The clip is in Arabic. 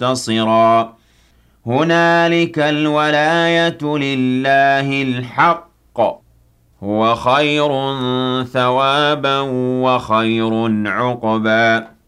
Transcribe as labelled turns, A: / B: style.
A: مُنتَصِرًا هُنَالِكَ الْوَلَايَةُ لِلَّهِ الْحَقِّ هُوَ خَيْرٌ ثَوَابًا وَخَيْرٌ عُقْبًا